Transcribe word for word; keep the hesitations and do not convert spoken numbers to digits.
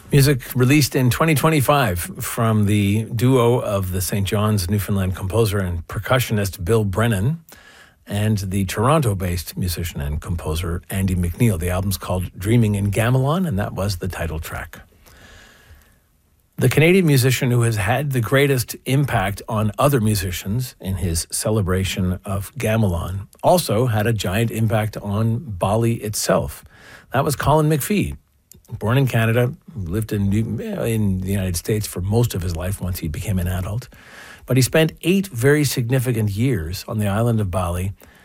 Music released in twenty twenty-five from the duo of the Saint John's, Newfoundland composer and percussionist Bill Brennan and the Toronto-based musician and composer Andy McNeil. The album's called Dreaming in Gamelon, and that was the title track. The Canadian musician who has had the greatest impact on other musicians in his celebration of Gamelon also had a giant impact on Bali itself. That was Colin McPhee. Born in Canada, lived in New, in the United States for most of his life once he became an adult. But he spent eight very significant years on the island of Bali